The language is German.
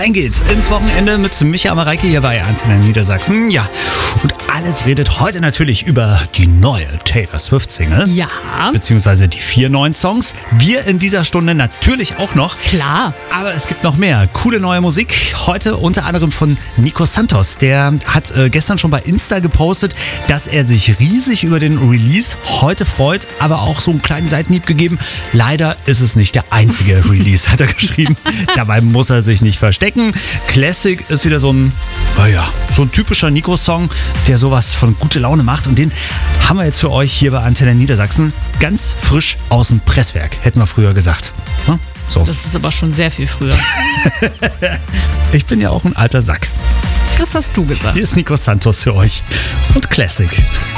Rein geht's ins Wochenende mit Micha Mareike hier bei Antenne Niedersachsen. Ja, und alles redet heute natürlich über die neue Taylor Swift-Single. Ja. Beziehungsweise die 4 neuen Songs. Wir in dieser Stunde natürlich auch noch. Klar. Aber es gibt noch mehr coole neue Musik. Heute unter anderem von Nico Santos. Der hat gestern schon bei Insta gepostet, dass er sich riesig über den Release heute freut, aber auch so einen kleinen Seitenhieb gegeben. Leider ist es nicht der einzige Release, hat er geschrieben. Dabei muss er sich nicht verstecken. Classic ist wieder so ein typischer Nico-Song, der sowas von gute Laune macht. Und den haben wir jetzt für euch hier bei Antenne Niedersachsen ganz frisch aus dem Presswerk, hätten wir früher gesagt. So. Das ist aber schon sehr viel früher. Ich bin ja auch ein alter Sack. Das hast du gesagt. Hier ist Nico Santos für euch und Classic.